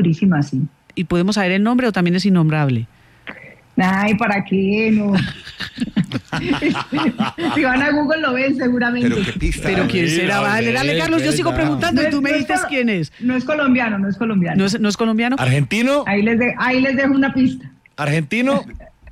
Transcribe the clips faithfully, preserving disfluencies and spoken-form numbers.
buenísima, sí. ¿Y podemos saber el nombre o también es innombrable? Ay, ¿para qué? No. Si van a Google lo ven seguramente. Pero qué pista. Pero quién será, vale, dale, Carlos, yo sigo preguntando y tú me dices quién es. No es colombiano, no es colombiano. ¿No es, no es colombiano? ¿Argentino? Ahí les, de, ahí les dejo una pista. ¿Argentino?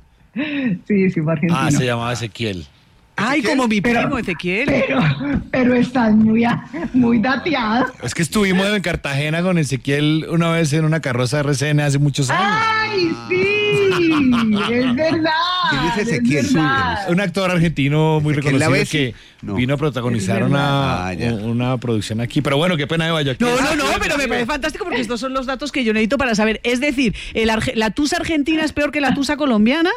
Sí, sí, fue argentino. Ah, se llamaba Ezequiel. Ay, como mi Pero- primo Ezequiel. Pero, pero estás muy, a- muy dateado. Es que estuvimos en Cartagena con Ezequiel una vez en una carroza R C N hace muchos años. ¡Ay, sí! Es verdad. ¿Quién es Ezequiel? Es verdad. Un actor argentino muy Ezequiel reconocido Lavesi. que No. vino a protagonizar Es una, verdad. Ah, ya. una producción aquí. Pero bueno, qué pena de Guayaquil. No, no, no, pero me parece fantástico porque estos son los datos que yo necesito para saber. Es decir, el arge- ¿la tusa argentina es peor que la tusa colombiana?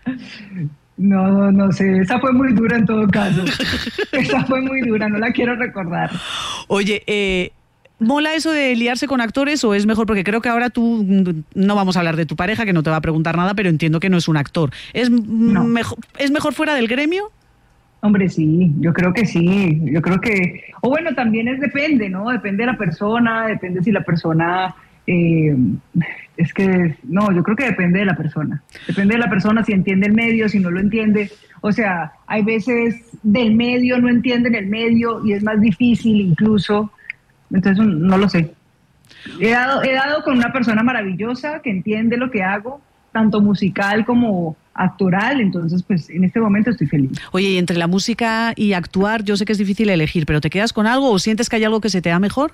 No, no sé, esa fue muy dura en todo caso. Esa fue muy dura, no la quiero recordar. Oye, eh, ¿mola eso de liarse con actores o es mejor? Porque creo que ahora tú, mm, no vamos a hablar de tu pareja, que no te va a preguntar nada, pero entiendo que no es un actor. ¿Es, mm, No. mejor, ¿es mejor fuera del gremio? Hombre, sí, yo creo que sí, yo creo que, o bueno, también es depende, ¿no? Depende de la persona, depende si la persona, eh, es que, no, yo creo que depende de la persona, depende de la persona si entiende el medio, si no lo entiende, o sea, hay veces del medio no entienden el medio y es más difícil incluso, entonces no lo sé. He dado, he dado con una persona maravillosa que entiende lo que hago, tanto musical como actoral, entonces pues en este momento estoy feliz. Oye, y entre la música y actuar, yo sé que es difícil elegir, pero ¿te quedas con algo o sientes que hay algo que se te da mejor?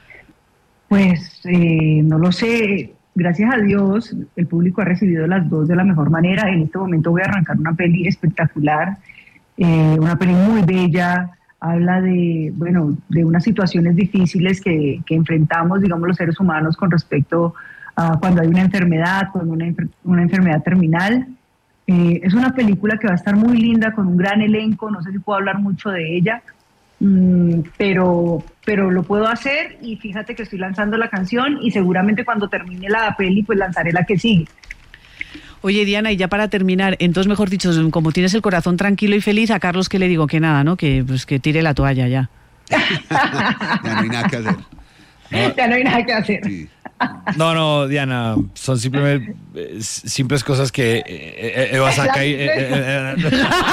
Pues eh, no lo sé, gracias a Dios el público ha recibido las dos de la mejor manera. En este momento voy a arrancar una peli espectacular, eh, una peli muy bella, habla de, bueno, de unas situaciones difíciles que, que enfrentamos, digamos, los seres humanos con respecto a cuando hay una enfermedad, cuando una, enfer- una enfermedad terminal. Eh, es una película que va a estar muy linda, con un gran elenco, no sé si puedo hablar mucho de ella, mm, pero, pero lo puedo hacer y fíjate que estoy lanzando la canción y seguramente cuando termine la peli pues lanzaré la que sigue. Oye, Diana, y ya para terminar, entonces, mejor dicho, como tienes el corazón tranquilo y feliz, a Carlos, ¿qué le digo? Que nada, ¿no? Que, pues, que tire la toalla ya. Ya no hay nada que hacer. Ya no hay nada que hacer. Sí. No, no, Diana, son simplemente eh, simples cosas que eh, eh, Eva saca y... eh, eh, eh,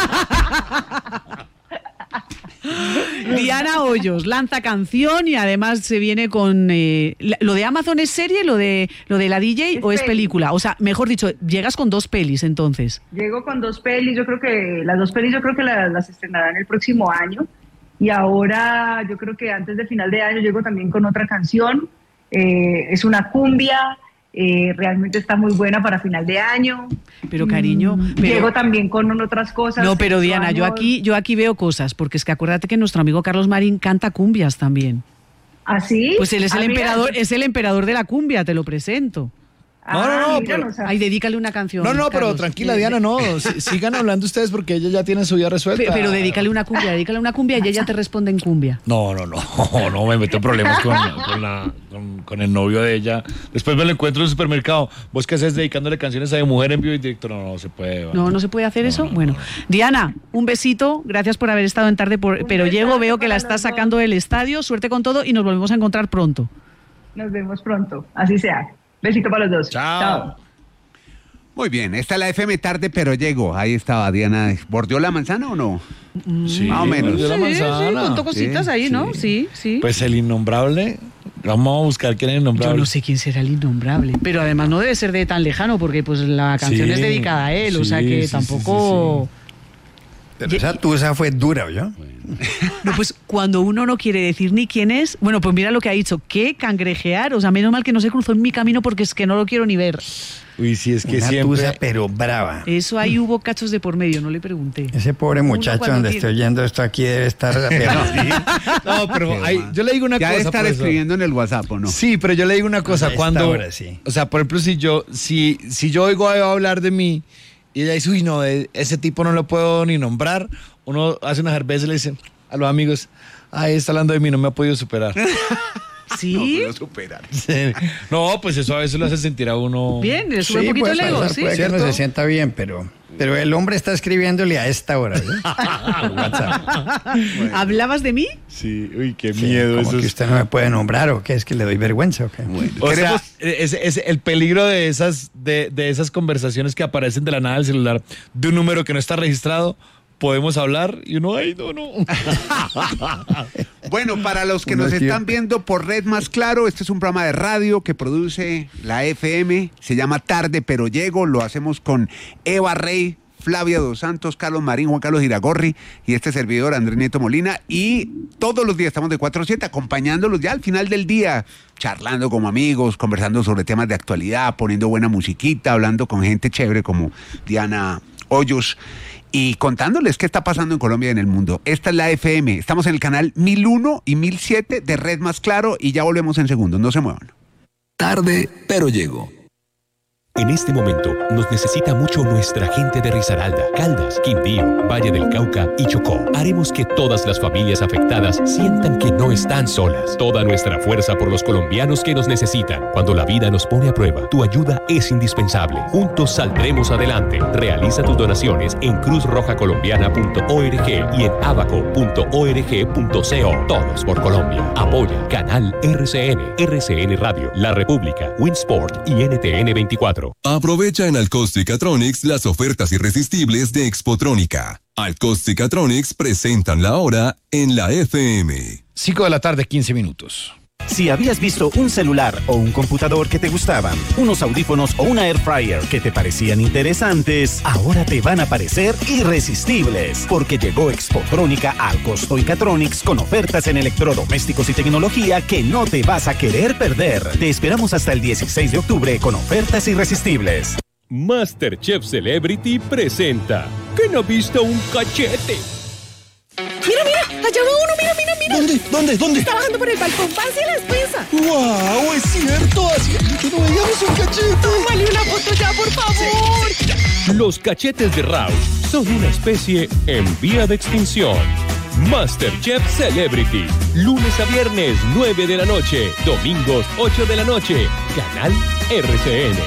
Diana Hoyos lanza canción y además se viene con... Eh, la- ¿Lo de Amazon es serie, lo de, lo de la D J Es o es peli. película? O sea, mejor dicho, llegas con dos pelis entonces. Llego con dos pelis, yo creo que las dos pelis yo creo que las, las estrenarán el próximo año y ahora yo creo que antes de final de año llego también con otra canción, eh, es una cumbia, eh, realmente está muy buena para final de año. Pero cariño, Mm, pero- llego también con otras cosas. No, pero Diana, yo años. aquí, yo aquí veo cosas, porque es que acuérdate que nuestro amigo Carlos Marín canta cumbias también. ¿Ah, sí? Pues él es Ah, el mira, emperador, pues- es el emperador de la cumbia, te lo presento. Ah, No, no, no, mira, pero- no sabía. Ay, dedícale una canción. No, no, pero Carlos. tranquila, Diana, no. si- Sigan hablando ustedes porque ella ya tiene su vida resuelta. Pe- Pero dedícale una cumbia, dedícale una cumbia y ella te responde en cumbia. No, no, no, no me meto en problemas con, con, la- con- con el novio de ella. Después me lo encuentro en el supermercado. ¿Vos qué haces dedicándole canciones a mi mujer en vivo y directo? No, no se puede. No, no se puede hacer eso. Bueno, Diana, un besito. Gracias por haber estado en tarde, por- Un pero llego, besazo veo que la para estás los dos. sacando del estadio. Suerte con todo y nos volvemos a encontrar pronto. Nos vemos pronto, así sea. Besito para los dos. Chao. Muy bien, esta es la F M tarde, pero llego. Ahí estaba Diana. ¿Bordeó la manzana o no? Sí, Más o menos. de la Sí, sí, manzana. contó cositas Sí, ahí, ¿no? sí. Sí, sí. Pues el innombrable. Vamos a buscar quién es el Yo innombrable. no sé quién será el innombrable, pero además no debe ser de tan lejano porque pues la canción Sí, es dedicada a él, o sí, sea que sí, sí, tampoco... Pero esa tusa fue dura, ¿yo? No, pues cuando uno no quiere decir ni quién es, bueno, pues mira lo que ha dicho, qué cangrejear, o sea, menos mal que no se cruzó en mi camino porque es que no lo quiero ni ver. Uy, sí, es que Una siempre. tusa, pero brava. Eso ahí hubo cachos de por medio, no le pregunté. Ese pobre muchacho cuando donde tiene- estoy oyendo esto aquí debe estar... pero- No, pero Qué hay- mal. yo le digo una ya cosa. debe estar profesor. escribiendo en el WhatsApp, ¿o no? Sí, pero yo le digo una cosa. A esta Cuando. hora, sí. O sea, por ejemplo, si yo, si, si yo oigo a Eva hablar de mí y ella dice, uy, no, de ese tipo no lo puedo ni nombrar, uno hace una cerveza y le dice a los amigos, ay, está hablando de mí, no me ha podido superar. ¿Sí? No puedo superar. Sí. No, pues eso a veces lo hace sentir a uno. Bien, le sube Sí, un poquito puede el ego, pasar, ¿sí? puede que no ¿Cierto? se sienta bien, pero... Pero el hombre está escribiéndole a esta hora, ¿sí? WhatsApp. Bueno. ¿Hablabas de mí? Sí, uy, qué Sí, miedo. como Eso que es... usted no me puede nombrar o qué, es que le doy vergüenza o qué. Bueno, O queremos- sea, es, es el peligro de esas, de, de esas conversaciones que aparecen de la nada del celular, de un número que no está registrado, podemos hablar y uno, ay, no, no. Bueno, para los que Uno nos aquí- están viendo por Red Más Claro, este es un programa de radio que produce la F M, se llama Tarde Pero Llego, lo hacemos con Eva Rey, Flavia Dos Santos, Carlos Marín, Juan Carlos Iragorri y este servidor Andrés Nieto Molina, y todos los días estamos de cuatro a siete acompañándolos ya al final del día, charlando como amigos, conversando sobre temas de actualidad, poniendo buena musiquita, hablando con gente chévere como Diana Hoyos y contándoles qué está pasando en Colombia y en el mundo. Esta es la F M, estamos en el canal mil uno y mil siete de Red Más Claro y ya volvemos en segundos, no se muevan. Tarde, pero llego. En este momento nos necesita mucho nuestra gente de Risaralda, Caldas, Quindío, Valle del Cauca y Chocó. Haremos que todas las familias afectadas sientan que no están solas. Toda nuestra fuerza por los colombianos que nos necesitan. Cuando la vida nos pone a prueba, tu ayuda es indispensable. Juntos saldremos adelante. Realiza tus donaciones en cruz roja colombiana punto org y en abaco punto org punto co. Todos por Colombia. Apoya Canal R C N, R C N Radio, La República, Winsport y N T N veinticuatro. Aprovecha en Alcostica-Tronics las ofertas irresistibles de Expotrónica. Alcostica-Tronics presentan la hora en la F M. cinco de la tarde, quince minutos. Si habías visto un celular o un computador que te gustaban, unos audífonos o una air fryer que te parecían interesantes, ahora te van a parecer irresistibles, porque llegó Expotrónica al Costoicatronics con ofertas en electrodomésticos y tecnología que no te vas a querer perder. Te esperamos hasta el dieciséis de octubre con ofertas irresistibles. MasterChef Celebrity presenta ¿Quién ha visto un cachete? Mira, mira, allá va uno, mira, mira, mira. ¿Dónde? ¿Dónde? ¿Dónde? Está bajando por el balcón, pase las pesas. ¡Wow! ¡Es cierto! Hacía que no veíamos un cachete. Tómale una foto ya, por favor. Sí. Los cachetes de Rausch son una especie en vía de extinción. MasterChef Celebrity, lunes a viernes, nueve de la noche, domingos, ocho de la noche, Canal R C N.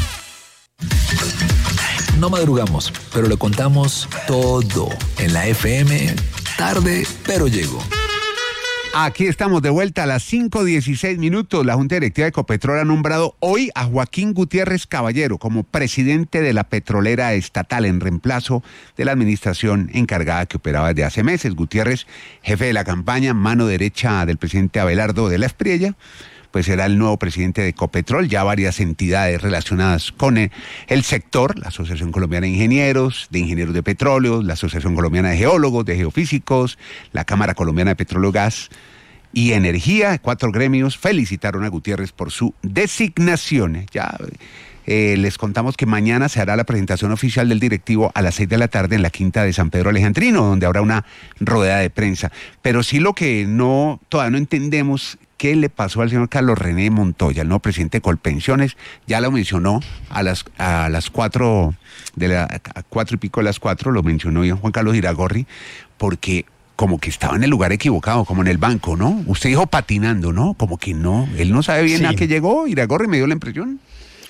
No madrugamos, pero lo contamos todo en la F M. Tarde, pero llego. Aquí estamos de vuelta a las cinco dieciséis minutos. La Junta Directiva de Ecopetrol ha nombrado hoy a Joaquín Gutiérrez Caballero como presidente de la petrolera estatal en reemplazo de la administración encargada que operaba desde hace meses. Gutiérrez, jefe de la campaña, mano derecha del presidente Abelardo de la Espriella, pues será el nuevo presidente de Ecopetrol. Ya varias entidades relacionadas con el, el sector, la Asociación Colombiana de Ingenieros, de Ingenieros de Petróleo, la Asociación Colombiana de Geólogos, de Geofísicos, la Cámara Colombiana de Petróleo, Gas y Energía, cuatro gremios, felicitaron a Gutiérrez por su designación. Ya eh, les contamos que mañana se hará la presentación oficial del directivo a las seis de la tarde en la Quinta de San Pedro Alejandrino, donde habrá una rueda de prensa. Pero sí lo que no, todavía no entendemos qué le pasó al señor Carlos René Montoya, el nuevo presidente de Colpensiones. Ya lo mencionó a las a las cuatro de la a cuatro y pico de las cuatro, lo mencionó Juan Carlos Iragorri, porque como que estaba en el lugar equivocado, como en el banco, ¿no? Usted dijo patinando, ¿no? Como que no, él no sabe bien Sí. a qué llegó. Iragorri me dio la impresión.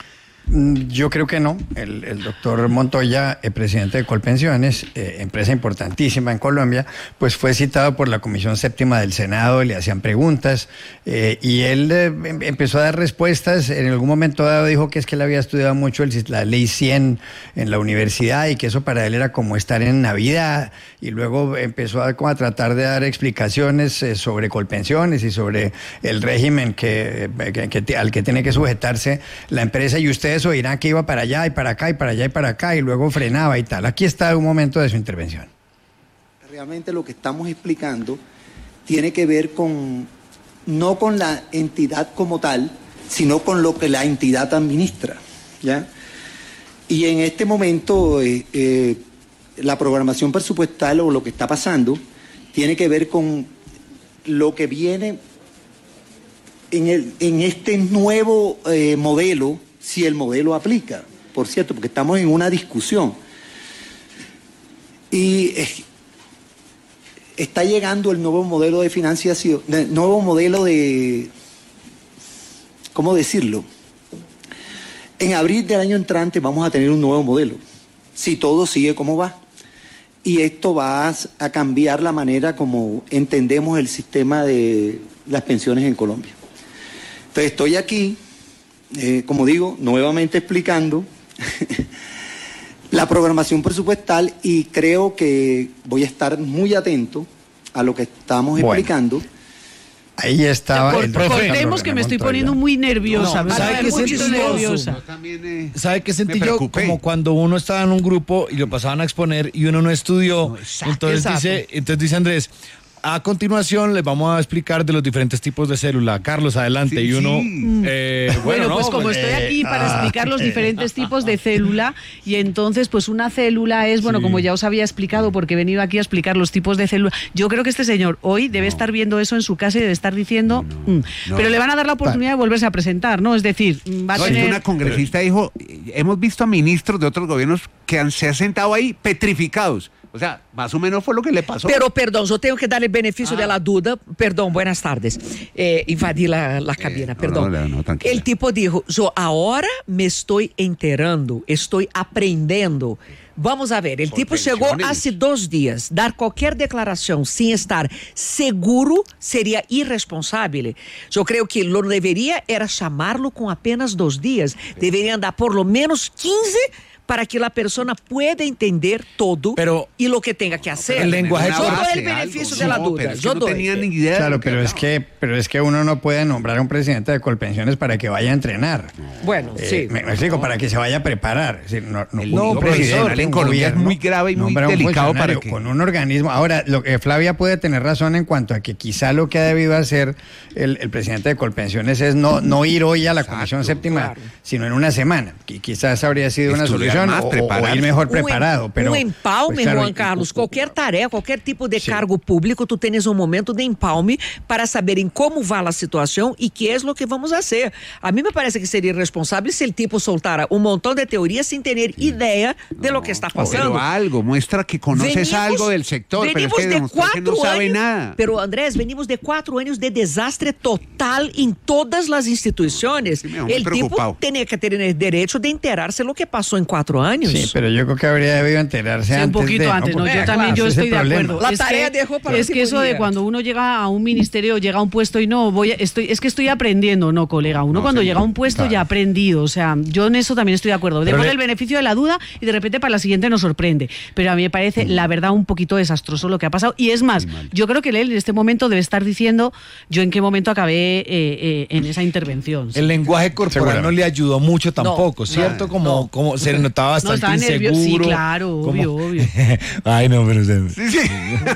Yo creo que no. El, el doctor Montoya, el presidente de Colpensiones, eh, empresa importantísima en Colombia, pues fue citado por la Comisión Séptima del Senado, le hacían preguntas eh, y él eh, em- empezó a dar respuestas. En algún momento dado dijo que es que él había estudiado mucho el, la ley cien en la universidad y que eso para él era como estar en Navidad, y luego empezó a, como a tratar de dar explicaciones eh, sobre Colpensiones y sobre el régimen que, que- que- al que tiene que sujetarse la empresa, y ustedes oirán que iba para allá y para acá y para allá y para acá y luego frenaba y tal. Aquí está un momento de su intervención. Realmente lo que estamos explicando tiene que ver con, no con la entidad como tal, sino con lo que la entidad administra, ¿ya? Y en este momento eh, eh, la programación presupuestal o lo que está pasando tiene que ver con lo que viene en, el, en este nuevo eh, modelo, si el modelo aplica, por cierto, porque estamos en una discusión. Y eh, está llegando el nuevo modelo de financiación, el nuevo modelo de, ¿cómo decirlo? En abril del año entrante vamos a tener un nuevo modelo. si todo sigue como va. Y esto va a cambiar la manera como entendemos el sistema de las pensiones en Colombia. Entonces estoy aquí, eh, como digo, nuevamente explicando la programación presupuestal y creo que voy a estar muy atento a lo que estamos bueno. explicando. Ahí estaba. Por, el doctor cortemos que me estoy Montoya. poniendo muy nerviosa. No, me ¿sabe estoy qué un poquito sentí yo? nerviosa. Yo también, eh, ¿Sabe qué sentí me yo? preocupé. Como cuando uno estaba en un grupo y lo pasaban a exponer y uno no estudió. No, exacto, entonces, exacto. dice, entonces dice Andrés, a continuación les vamos a explicar de los diferentes tipos de célula. Carlos, adelante. Sí, y uno, sí. eh, Bueno, bueno, pues no, como pues, estoy aquí para ah, explicar los eh. diferentes tipos de célula, y entonces pues una célula es, bueno, Sí. como ya os había explicado, porque he venido aquí a explicar los tipos de célula, yo creo que este señor hoy debe estar viendo eso en su casa y debe estar diciendo, No, mm, no. pero le van a dar la oportunidad de volverse a presentar, ¿no? Es decir, mm, va a No, es que tener... una congresista dijo, hemos visto a ministros de otros gobiernos que han, se han sentado ahí petrificados. O sea, más o menos fue lo que le pasó. Pero, perdão, eu tenho que dar o benefício Ah. dela duda. Perdão, buenas tardes. Eh, invadi la, la cabina, no, perdão. no, no, tranquila. El tipo dijo, yo ahora me estoy enterando, estoy aprendendo. Vamos a ver, el Por tipo chegou pensiones. hace dos dias. Dar qualquer declaração sem estar seguro seria irresponsável. Eu creio que lo deveria era chamá-lo com apenas dois dias. Deveriam dar por lo menos quinze para que la persona pueda entender todo Pero- y lo que tenga que hacer. el lenguaje Yo doy base, el beneficio algo. de la No, duda. pero es que Yo no doy. tenía ni idea de Claro, lo que pero es hablaba. que, pero es que uno no puede nombrar a un presidente de Colpensiones para que vaya a entrenar. Bueno, Eh, sí. me, me explico, para que se vaya a preparar. Es decir, no, no, El un nivel presidente, profesional en un Colombia es gobierno muy grave y muy nombra a un delicado para funcionario que- con un organismo. Ahora, lo que Flavia puede tener razón en cuanto a que quizá lo que ha debido hacer el, el presidente de Colpensiones es no, no ir hoy a la Exacto, Comisión Séptima, claro. sino en una semana. Y quizás habría sido una Estudiar solución más, o- o, prepararse. ir mejor Um preparado. em- Pero, um empalme, pues, claro, Juan y- Carlos, qualquer tarefa, qualquer tipo de Sim. cargo público, tu tens um momento de empalme para saberem como vai a situação e que é o que vamos fazer. A mim me parece que seria irresponsável se o tipo soltara um montão de teorias sem ter ideia de lo que está passando. Pero algo, muestra que conoces Venimos- algo del sector, pero es venimos que de demostró que quatro no sabe anos, nada. Pero Andrés, venimos de quatro anos de desastre total em todas as instituições. Sí, me dejó muy El tipo preocupado. tenía que ter el derecho de enterarse lo que pasó en cuatro años. Sí, pero yo creo que habría debido enterarse Sí, un antes poquito de, antes, ¿no? Porque, Yo claro, también, yo ese es el estoy de problema. acuerdo. La es tarea que, dejó para el es que último eso de día. cuando uno llega a un ministerio, llega a un puesto y no, voy a, estoy, es que estoy aprendiendo, no, colega. Uno No, cuando señor, llega a un puesto claro. ya ha aprendido. O sea, yo en eso también estoy de acuerdo. Pero Démosle le- el beneficio de la duda y de repente para la siguiente nos sorprende. Pero a mí me parece, la verdad, un poquito desastroso lo que ha pasado. Y es más, yo creo que él en este momento debe estar diciendo yo en qué momento acabé eh, eh, en esa intervención. El lenguaje corporal no le ayudó mucho tampoco, ¿cierto? no, como, no. como se le notaba No, bastante estaba nervioso. Sí, inseguro. claro, como- obvio, obvio. Ay, no, pero se- Sí, sí.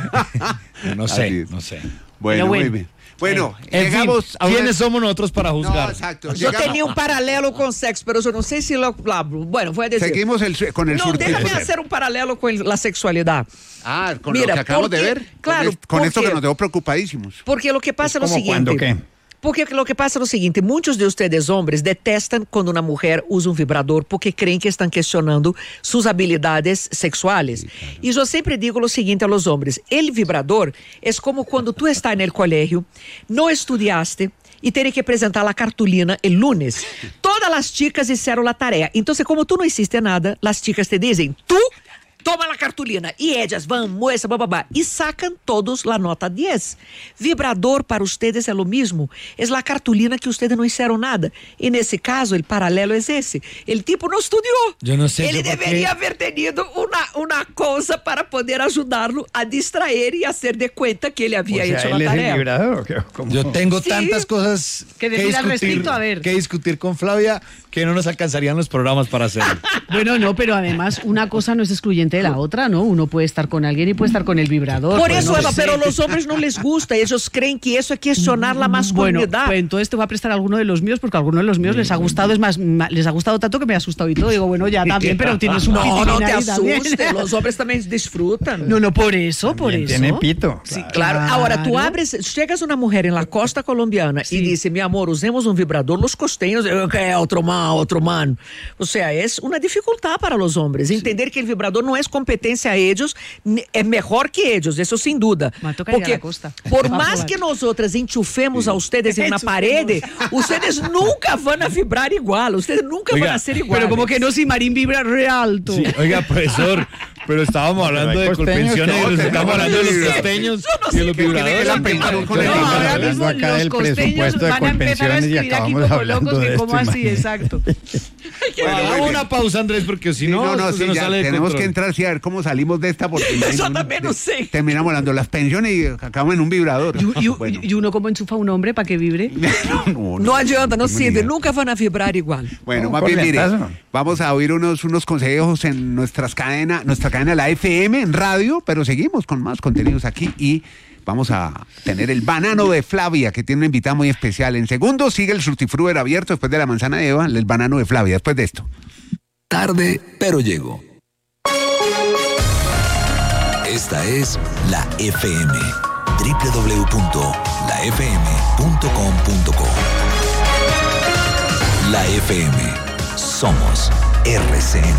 no Así sé, es. no sé. Bueno, Pero bueno. muy bien. Bueno, En llegamos fin, a una- ¿quiénes somos nosotros para No, juzgar? exacto. Yo llegamos- tenía un paralelo con sexo, pero yo no sé si lo hablo. Bueno, voy a decir. Seguimos el su- con el No, surtido. déjame hacer un paralelo con la sexualidad. Ah, con Mira, lo que acabamos porque- de ver. claro, con, es- con esto porque- que nos dejó preocupadísimos. Porque lo que pasa es lo ¿Cómo, siguiente. cuándo, qué? Porque lo que pasa es lo siguiente, muchos de ustedes hombres detestan cuando una mujer usa un vibrador porque creen que están cuestionando sus habilidades sexuales. Y yo siempre digo lo siguiente a los hombres, el vibrador es como cuando tú estás en el colegio, no estudiaste y tienes que apresentar la cartulina el lunes. Todas las chicas hicieron la tarea. Entonces, como tú no hiciste nada, las chicas te dicen, tú toma la cartulina. Y ellas van, muestran, bababá, y sacan todos la nota diez. Vibrador para ustedes es lo mismo. Es la cartulina que ustedes no hicieron nada. En ese caso, el paralelo es ese. El tipo no estudió. Yo no sé, Ele yo por qué- debería haber tenido una, una cosa para poder ayudarlo a distraer y hacer de cuenta que él había O sea, hecho él la es el tarea. vibrador, ¿o qué? ¿Cómo? Yo tengo Sí. tantas cosas Que decir al respecto, a ver. que discutir con Flavia que no nos alcanzarían los programas para hacerlo. Bueno, no, pero además una cosa no es excluyente de la otra, ¿no? Uno puede estar con alguien y puede estar con el vibrador. Por pues eso, no Eva, sé. pero los hombres no les gusta. Ellos creen que eso es cuestionar la Bueno, masculinidad. pues entonces te voy a prestar alguno de los míos porque a alguno de los míos les ha gustado, es más, ma- les ha gustado tanto que me ha asustado y todo. Digo, bueno, ya también, pero tienes un No, no pitilín te ahí también. asustes. Los hombres también disfrutan. No, no, por eso, por También eso. tiene pito. Sí, claro. Ahora, tú abres, llegas una mujer en la costa colombiana y dice, mi amor, usemos un vibrador, los costeños, ¿qué? Otro man, otro man. O sea, es una dificultad para los hombres entender que el vibrador no es más competencia a ellos, es mejor que ellos, eso sin duda. Porque por más que nosotras enchufemos a ustedes en una pared, ustedes nunca van a vibrar igual, ustedes nunca Oiga, van a ser igual. Pero como que no, si Marín vibra re alto. Sí, oiga, profesor, pero estábamos hablando de colpensiones y nos estamos hablando de los costeños y de los vibradores. Ahora mismo los costeños van a empezar a escribir aquí como locos, que como así, exacto. Hagamos una pausa, Andrés, porque si no, no, no, esto sí, no ya sale de tenemos control. que entrar sí, a ver cómo salimos de esta porque Eso también no sé. terminamos hablando de las pensiones y acabamos en un vibrador. Y, y- Bueno. y uno como enchufa a un hombre para que vibre. no, No adianta, no tengo ni sirve, idea. nunca van a vibrar igual. Bueno, No, más bien, mire, corrientazo. vamos a oír unos, unos consejos en nuestras cadenas, nuestra cadena, la F M, en radio, pero seguimos con más contenidos aquí y vamos a tener el banano de Flavia, que tiene una invitada muy especial. En segundos sigue el Frutifruber abierto después de la manzana de Eva, el banano de Flavia, después de esto. Tarde, pero llego. Esta es la F M. doble u doble u doble u punto la f m punto com punto co. La F M. Somos R C N.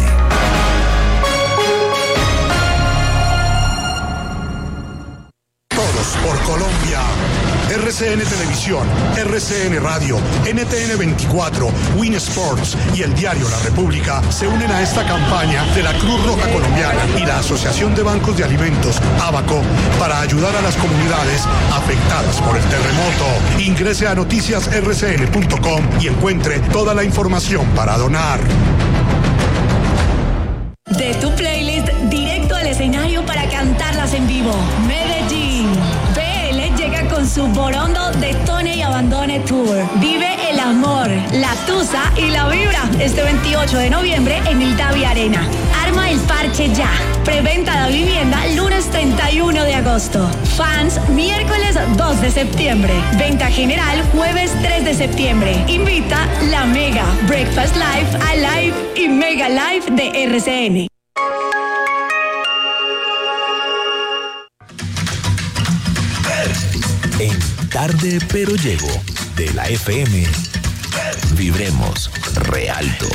Todos por Colombia. R C N Televisión, R C N Radio, N T N veinticuatro, Win Sports y el diario La República se unen a esta campaña de la Cruz Roja Colombiana y la Asociación de Bancos de Alimentos, ABACO, para ayudar a las comunidades afectadas por el terremoto. Ingrese a noticias r c n punto com y encuentre toda la información para donar. De tu playlist directo al escenario para cantarlas en vivo. Medellín. B L llega con su Borondo Detone y Abandone Tour. Vive el amor, la tusa y la vibra este veintiocho de noviembre en el Davi Arena. Arma el parche ya. Preventa de vivienda lunes treinta y uno de agosto. Fans miércoles dos de septiembre. Venta general jueves tres de septiembre. Invita la Mega, Breakfast Live, Alive y Mega Live de R C N. En Tarde, pero llego, de la F M. Vibremos re alto.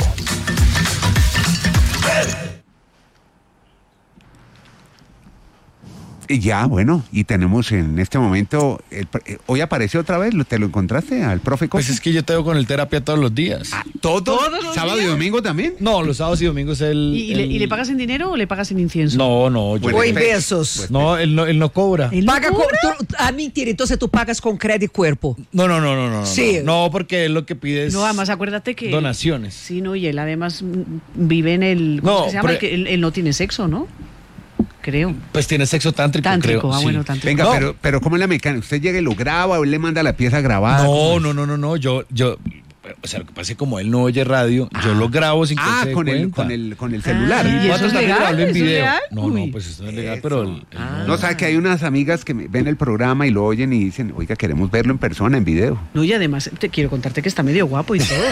Y ya, bueno, y tenemos en este momento, el, eh, hoy aparece otra vez, ¿lo- ¿te lo encontraste al profe Costa? Pues es que yo tengo con el terapia todos los días. ¿Todo? ¿Todos los ¿Sábado y días? domingo también? No, los sábados y domingos él... ¿Y, y le, él- y le pagas en dinero o le pagas en incienso? No, no. Yo, Bueno, O en pues, besos. pues, no, él no, él no cobra. ¿Él no Paga con, cobra? tú- ah, mentira, entonces tú pagas con crédito cuerpo. No, no, no, no, no. Sí. No, no, porque él lo que pide es No, además acuérdate que... donaciones. Sí, no, y él además mm, vive en el... ¿Cómo No, es que se llama? pero- El que él, él no tiene sexo, ¿no? Creo. Pues tiene sexo tántrico, Tántrico, creo. ah, sí. bueno, tántrico. Venga, No. pero, pero ¿cómo es la mecánica? ¿Usted llega y lo graba o él le manda la pieza grabada? No, ¿Cómo es? no, no, no, no. Yo, yo, o sea, lo que pasa es que como él no oye radio, yo lo grabo sin que él Ah, se dé con el, cuenta. con, el, con el celular. Ah, ¿y Voy a eso es tratar de legal? grabarlo en ¿Eso es video. legal? No, Uy. no, pues eso no es legal, pero... el- el- No, sabe que hay unas amigas que me- ven el programa y lo oyen y dicen, oiga, queremos verlo en persona, en video. No, y además te quiero contarte que está medio guapo y todo.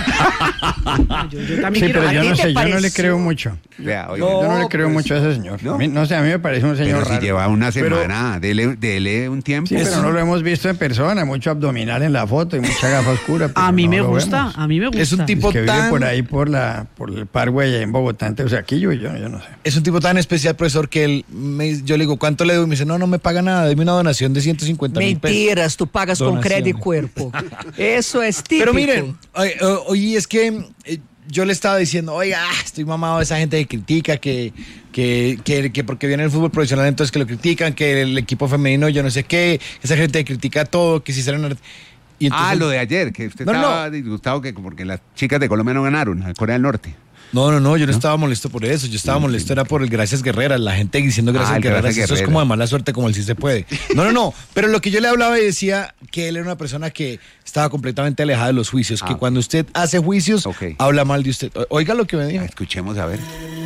yo, yo también Sí, quiero... pero ¿A yo ti no te sé, yo no le pareció? creo mucho. Vea, oiga, Yo no le creo pues, mucho a ese señor. ¿no? A mí- No sé, a mí me parece un señor pero si raro. lleva una Pero- semana, dele, dele un tiempo. Sí, pero no lo hemos visto en persona, mucho abdominal en la foto y mucha gafa oscura. pero A mí no me lo gusta, vemos. a mí me gusta. Es un tipo Es que vive tan... por ahí por la por el Parkway allá en Bogotá, en Teusaquillo, y yo, yo no sé. Es un tipo tan especial, profesor, que él me- yo le digo, ¿cuánto le doy? Y me dice, no, no me paga nada, deme una donación de ciento cincuenta mil pesos. Mentiras, tú pagas con Donaciones. crédito cuerpo. Eso es típico. Pero miren, oye, oye, es que eh, yo le estaba diciendo, oiga, ah, estoy mamado de esa gente que critica, que, que, que, que porque viene el fútbol profesional entonces que lo critican, que el equipo femenino yo no sé qué, esa gente que critica todo, que si salen... Y entonces- Ah, lo de ayer, que usted No, no. estaba disgustado que porque las chicas de Colombia no ganaron, a Corea del Norte. No, no, no, yo no, estaba molesto por eso, yo estaba molesto era por el Gracias Guerreras, la gente diciendo Gracias Ah, el Guerreras, Gracias eso es Guerreras. como de mala suerte, como el sí se puede. No, no, no, pero lo que yo le hablaba y decía que él era una persona que estaba completamente alejada de los juicios, que Ah. cuando usted hace juicios, Ok. habla mal de usted. O- Oiga lo que me dijo. Escuchemos a ver.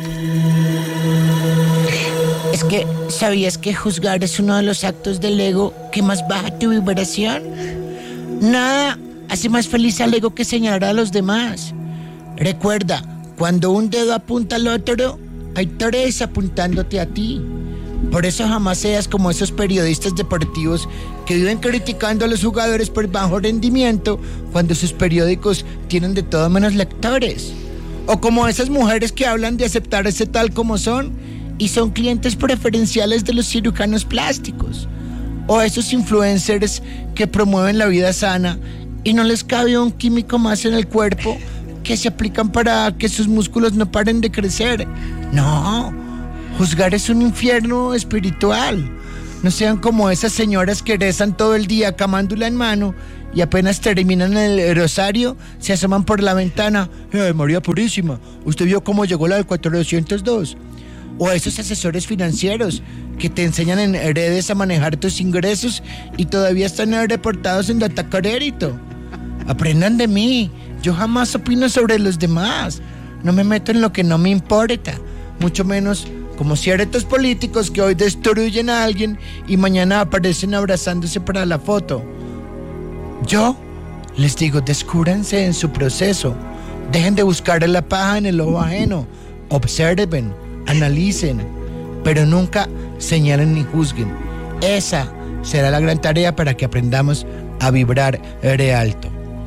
Es que, ¿sabías que juzgar es uno de los actos del ego que más baja tu vibración? Nada hace más feliz al ego que señalar a los demás. Recuerda, cuando un dedo apunta al otro, hay tres apuntándote a ti. Por eso jamás seas como esos periodistas deportivos que viven criticando a los jugadores por bajo rendimiento cuando sus periódicos tienen de todo menos lectores. O como esas mujeres que hablan de aceptarse tal como son y son clientes preferenciales de los cirujanos plásticos. O esos influencers que promueven la vida sana y no les cabe un químico más en el cuerpo que se aplican para que sus músculos no paren de crecer. No, juzgar es un infierno espiritual. No sean como esas señoras que rezan todo el día camándula en mano y apenas terminan el rosario, se asoman por la ventana. ¡Ay, María Purísima! ¿Usted vio cómo llegó la del cuatrocientos dos? O esos asesores financieros que te enseñan en redes a manejar tus ingresos y todavía están reportados en Datacrédito. Aprendan de mí. Yo jamás opino sobre los demás. No me meto en lo que no me importa. Mucho menos como ciertos políticos que hoy destruyen a alguien y mañana aparecen abrazándose para la foto. Yo les digo, descúbranse en su proceso. Dejen de buscar la paja en el ojo ajeno. Observen, analicen, pero nunca señalen ni juzguen. Esa será la gran tarea para que aprendamos a vibrar re alto.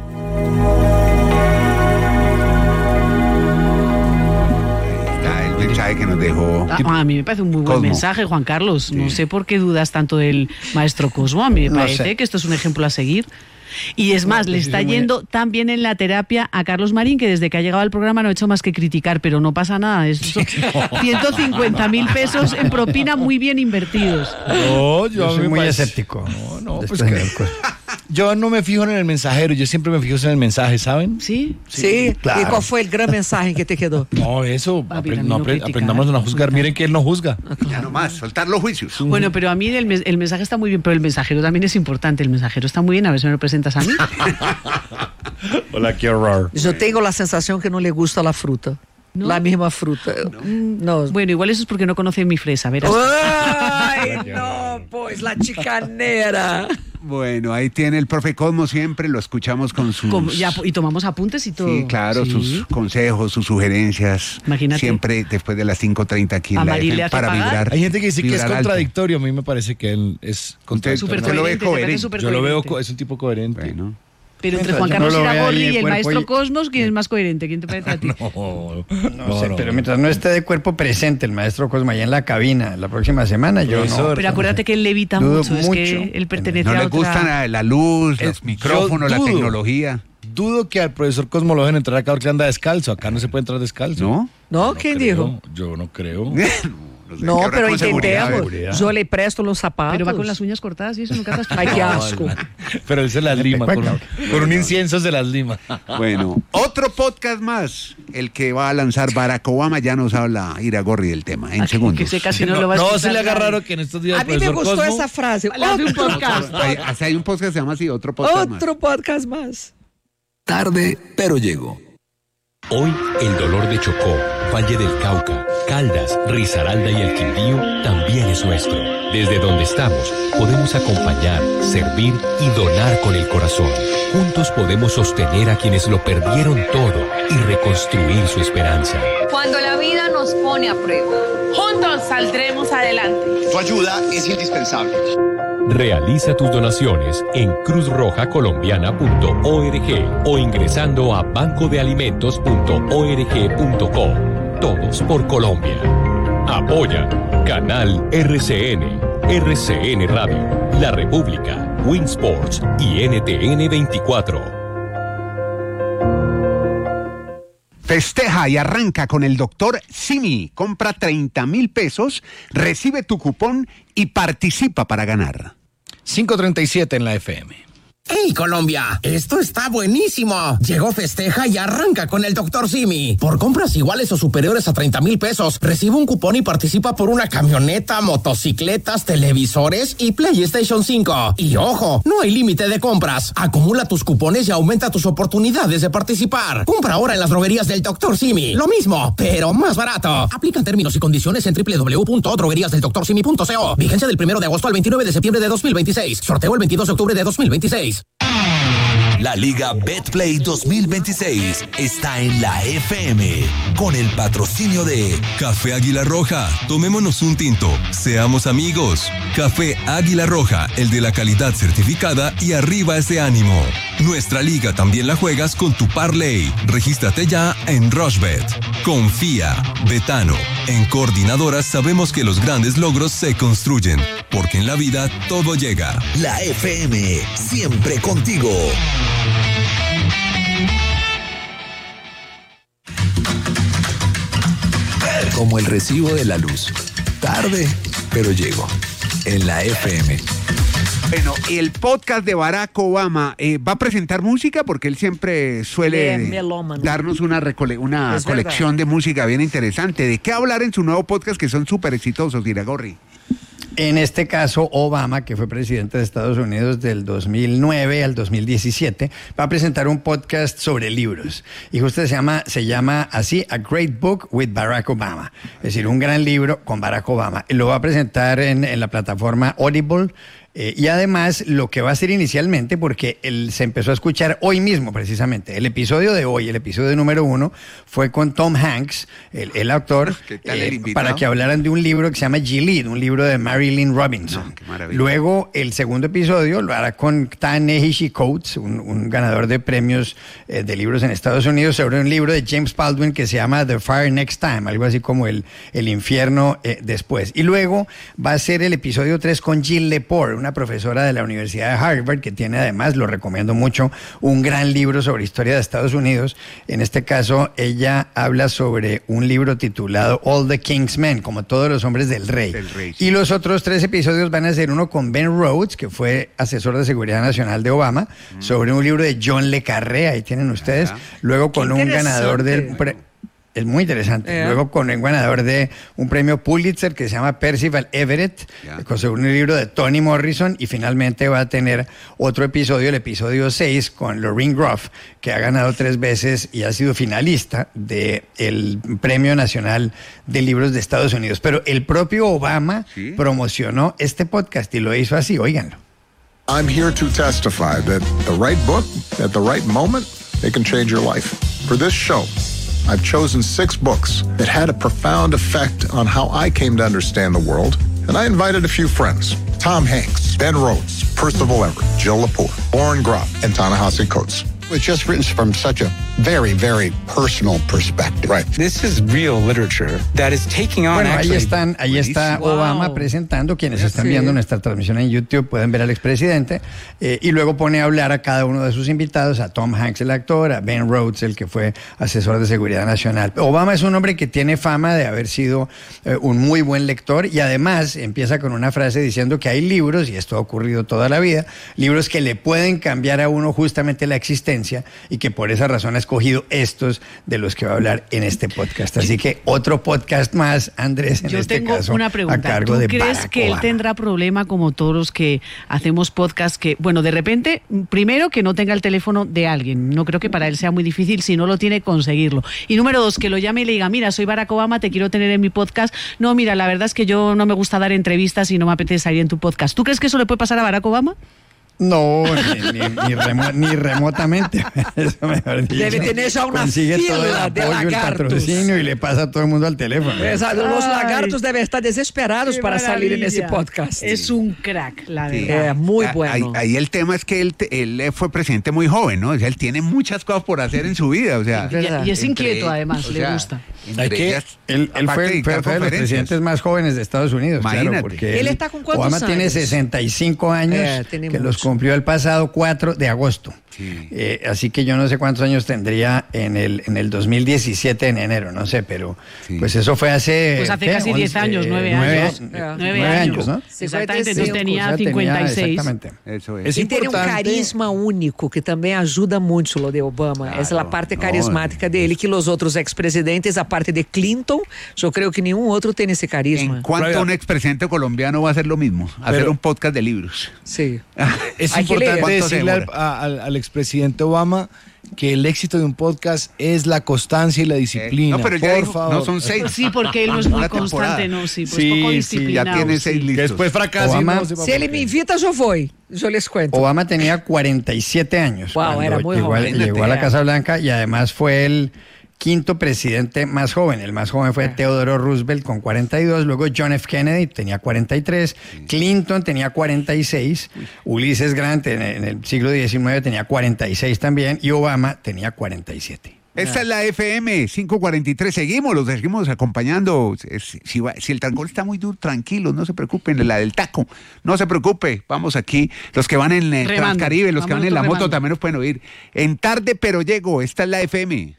El mensaje que nos dejó. A, a mí me parece un muy buen Cosmo. mensaje, Juan Carlos. Sí. No sé por qué dudas tanto del maestro Cosmo. A mí me No parece sé. que esto es un ejemplo a seguir. Y es más, No, le sí, está sí, muy yendo tan bien en la terapia a Carlos Marín que desde que ha llegado al programa no ha hecho más que criticar, pero no pasa nada. Es ciento cincuenta mil pesos en propina muy bien invertidos. No, yo, Yo a mí soy me muy parece- escéptico. No, no, de pues este que- miércoles. Yo no me fijo en el mensajero, yo siempre me fijo en el mensaje, ¿saben? ¿Sí? Sí, claro. ¿y cuál fue el gran mensaje que te quedó? No, eso, Ah, apre- mira, no no apre- criticar. aprendamos a no juzgar. Miren que él no juzga. Ya nomás, soltar los juicios. Bueno, pero a mí el, mes- el mensaje está muy bien, pero el mensajero también es importante. El mensajero está muy bien, a ver si me lo presentas a mí. Hola, qué horror. Yo tengo la sensación que no le gusta la fruta. ¿No? La misma fruta. No. Bueno, igual eso es porque no conoce mi fresa, verás. Ay, no, pues la chicanera. Bueno, ahí tiene el profe Cosmo siempre, lo escuchamos con sus... Como- ya, y tomamos apuntes y todo. Sí, claro, Sí. sus consejos, sus sugerencias. Imagínate. Siempre después de las cinco treinta aquí en A la Maril F M le hace para pagar. vibrar. Hay gente que dice que es vibrar alto. contradictorio. A mí me parece que él es Usted, contradictorio. Súper usted lo ve coherente, te parece coherente. súper Yo lo veo, coherente. co- es un tipo coherente. Bueno. Pero entre Mientras Juan yo Carlos no lo vea ahí Iragorri de y el cuerpo maestro y- Cosmos, ¿quién es más coherente? ¿Quién te parece a ti? No, No, sé, pero mientras no esté de cuerpo presente el maestro Cosma allá en la cabina la próxima semana, yo no. Profesor. Pero acuérdate que él levita Dudo mucho, es que mucho. él pertenece No a le otra... gusta la, la luz, Eh, los micrófonos, yo la dudo. tecnología. Dudo que al profesor Cosmo lo dejen entrar acá porque anda descalzo. Acá no se puede entrar descalzo. ¿No? ¿No? ¿Quién creo, dijo? Yo no creo. No, sé, No, que habrá pero con seguridad, entendemos. seguridad. Yo le presto los zapatos. Pero va con las uñas cortadas y eso nunca te has Ay, qué fijado. asco. Pero él se las lima. Con un, con un incienso se las lima. Bueno, otro podcast más, el que va a lanzar Barack Obama, ya nos habla Iragorri del tema, en Ay, segundos. que sé casi no, lo va a No escuchar se le haga nadie. raro que en estos días A el mí me profesor gustó Cosmo- esa frase. Le hace un podcast. Hay, hasta hay un podcast que se llama así, otro podcast más. Otro podcast más. Tarde, pero llego. Hoy el dolor de Chocó, Valle del Cauca, Caldas, Risaralda y el Quindío también es nuestro. Desde donde estamos podemos acompañar, servir y donar con el corazón. Juntos podemos sostener a quienes lo perdieron todo y reconstruir su esperanza. Cuando la vida nos pone a prueba, juntos saldremos adelante. Tu ayuda es indispensable. Realiza tus donaciones en cruz roja colombiana punto org o ingresando a banco de alimentos punto org punto co. Todos por Colombia. Apoya Canal R C N, R C N Radio, La República, Winsports y N T N veinticuatro. Festeja y arranca con el doctor Simi. Compra treinta mil pesos, recibe tu cupón y participa para ganar. cinco treinta y siete en la F M. ¡Hey Colombia! Esto está buenísimo. Llegó Festeja y arranca con el doctor Simi. Por compras iguales o superiores a treinta mil pesos, recibe un cupón y participa por una camioneta, motocicletas, televisores y PlayStation cinco. Y ojo, no hay límite de compras. Acumula tus cupones y aumenta tus oportunidades de participar. Compra ahora en las droguerías del doctor Simi. Lo mismo, pero más barato. Aplican términos y condiciones en doble u doble u doble u punto droguerías del doctor simi punto co. Vigencia del primero de agosto al veintinueve de septiembre de dos mil veintiséis. Sorteo el veintidós de octubre de dos mil veintiséis. La Liga Betplay dos mil veintiséis está en la F M con el patrocinio de Café Águila Roja, tomémonos un tinto, seamos amigos. Café Águila Roja, el de la calidad certificada y arriba ese ánimo. Nuestra liga también la juegas con tu parlay. Regístrate ya en Rushbet. Confía, Betano, En Coordinadoras sabemos que los grandes logros se construyen, porque en la vida todo llega. La F M, siempre contigo. Como el recibo de la luz. Tarde, pero llego. En la F M. Bueno, el podcast de Barack Obama eh, va a presentar música porque él siempre suele darnos una, recole- una colección verdad. de música bien interesante. ¿De qué hablar en su nuevo podcast que son súper exitosos, Iragorri? En este caso, Obama, que fue presidente de Estados Unidos del dos mil nueve al dos mil diecisiete, va a presentar un podcast sobre libros. Y justo se llama, se llama así, A Great Book with Barack Obama. Es decir, un gran libro con Barack Obama. Lo va a presentar en, en la plataforma Audible. Eh, y además, lo que va a hacer inicialmente, porque él se empezó a escuchar hoy mismo, precisamente. El episodio de hoy, el episodio número uno, fue con Tom Hanks, el, el actor, eh, para que hablaran de un libro que se llama Gilead, un libro de Marilyn Robinson. No, Luego, el segundo episodio lo hará con Ta-Nehisi Coates, un, un ganador de premios eh, de libros en Estados Unidos, sobre un libro de James Baldwin que se llama The Fire Next Time, algo así como el, el infierno eh, después. Y luego va a ser el episodio tres con Jill Lepore, una profesora de la Universidad de Harvard, que tiene además, lo recomiendo mucho, un gran libro sobre historia de Estados Unidos. En este caso, ella habla sobre un libro titulado All the King's Men, como todos los hombres del rey. Del rey sí. Y los otros tres episodios van a ser uno con Ben Rhodes, que fue asesor de seguridad nacional de Obama, mm. sobre un libro de John Le Carré, ahí tienen ustedes. Ajá. Luego con un ganador del... Pre- Es muy interesante. Yeah. Luego con el ganador de un premio Pulitzer que se llama Percival Everett, yeah. con un libro de Toni Morrison, y finalmente va a tener otro episodio, el episodio seis, con Lorraine Groff, que ha ganado tres veces y ha sido finalista del Premio Nacional de Libros de Estados Unidos. Pero el propio Obama ¿Sí? promocionó este podcast y lo hizo así, óiganlo. I'm here to testify that the right book at the right moment, it can change your life. For this show, I've chosen six books that had a profound effect on how I came to understand the world, and I invited a few friends. Tom Hanks, Ben Rhodes, Percival Everett, Jill Lepore, Lauren Groff, and Ta-Nehisi Coates. It's just written from such a very, very personal perspective. Right. This is real literature that is taking on Bueno, ahí actually... están, ahí está Obama wow. presentando. Quienes sí. están viendo nuestra transmisión en YouTube pueden ver al expresidente, eh, y luego pone a hablar a cada uno de sus invitados, a Tom Hanks, el actor, a Ben Rhodes, el que fue asesor de seguridad nacional. Obama es un hombre que tiene fama de haber sido eh, un muy buen lector, y además empieza con una frase diciendo que hay libros, y esto ha ocurrido toda la vida, libros que le pueden cambiar a uno justamente la existencia, y que por esa razón ha escogido estos de los que va a hablar en este podcast. Así que otro podcast más, Andrés, en Yo este tengo caso, una pregunta. a cargo ¿Tú de crees Barack que Obama? él tendrá problema como todos los que hacemos podcast que, bueno, de repente, primero, que no tenga el teléfono de alguien? No creo que para él sea muy difícil, si no lo tiene, conseguirlo. Y número dos, que lo llame y le diga, mira, soy Barack Obama, te quiero tener en mi podcast. No, mira, la verdad es que yo no me gusta dar entrevistas y no me apetece salir en tu podcast. ¿Tú crees que eso le puede pasar a Barack Obama? No, ni, ni, ni, remo, ni remotamente. Eso mejor dicho. Debe tener ya una Consigue fila todo el apoyo, de el patrocinio, y le pasa a todo el mundo al teléfono. Exacto. Los lagartos deben estar desesperados para salir en ese podcast. Es un crack, la Sí. verdad. Eh, muy Ahí, bueno. ahí el tema es que él, él fue presidente muy joven, ¿no? O sea, él tiene muchas cosas por hacer en su vida, o sea. Y, y es entre- inquieto, además, o le sea, gusta. entre que ellas, él, él aparte de fue, fue, dictar fue de los conferencias. presidentes más jóvenes de Estados Unidos, claro, Imagínate. porque Él está con cuántos Obama años? tiene sesenta y cinco años, Eh, tiene que mucho. los cumplió el pasado cuatro de agosto. Sí. Eh, así que yo no sé cuántos años tendría en el en el dos mil diecisiete, en enero, no sé, pero Sí. pues eso fue hace... Pues hace ¿qué? casi diez once, años, nueve nueve años. a- Nueve nueve años. años, ¿no? Exactamente, entonces cincuenta y cinco, tenía O sea, tenía- cincuenta y seis. Exactamente. Eso es. Es E tem um importante- carisma único que também ajuda muito lo de Obama. Claro, Essa é a parte no, carismática dele, que os outros ex-presidentes, a parte de Clinton, eu creio que nenhum outro tem esse carisma. ¿En cuánto un expresidente colombiano va a hacer lo mismo? Hacer Pero- un podcast de libros. Sí. Es Hay que importante leer. ¿Cuánto se decirle al, demora? a- al- al expresidente Obama que el éxito de un podcast es la constancia y la disciplina. No, pero ya por dijo, favor. no son seis. Sí, porque él no es muy Una temporada. constante, no, sí, pues Sí, poco sí, disciplinado. ya tiene seis sí. listos. Que después fracasa y Obama- no sepa Se por ele qué. me invita, eu vou. Eu les cuento. Obama tenía cuarenta y siete años Wow, cuando era muy llegó, a- joven. llegó a la Casa Blanca, y además fue el quinto presidente más joven. El más joven fue Theodore Roosevelt con cuarenta y dos, luego John F. Kennedy tenía cuarenta y tres, Clinton tenía cuarenta y seis, Ulysses Grant en, en el siglo diecinueve tenía cuarenta y seis también, y Obama tenía cuarenta y siete. Esta es la F M cinco cuarenta y tres. Seguimos, los seguimos acompañando. Si, si, si el trancón está muy duro, tranquilos, no se preocupen. La del taco, no se preocupe. Vamos aquí. Los que van en el Remando. Transcaribe, los que Vamos van en la remando. moto también nos pueden oír. En Tarde Pero Llego, esta es la F M.